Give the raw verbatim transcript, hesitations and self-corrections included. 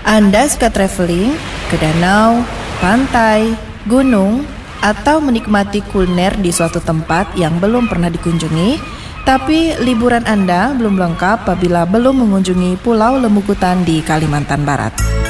Anda suka traveling ke danau, pantai, gunung, atau menikmati kuliner di suatu tempat yang belum pernah dikunjungi, tapi liburan Anda belum lengkap apabila belum mengunjungi Pulau Lemukutan di Kalimantan Barat.